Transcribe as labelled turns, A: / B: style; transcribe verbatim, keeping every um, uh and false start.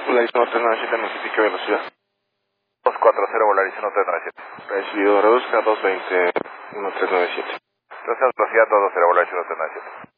A: Volaris uno tres nueve siete, notifique velocidad.
B: dos cuatro cero, Volaris uno tres nueve siete.
A: Recibido, reduzca dos veinte, uno tres nueve siete.
B: Entonces, velocidad dos dos cero, Volaris uno tres nueve siete.